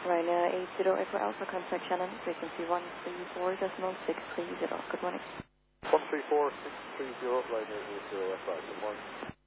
Ryanair 80 Echo Alpha, contact Shannon, frequency 134.630. Good morning. 134.630, Ryanair 80 Echo Alpha. Good morning.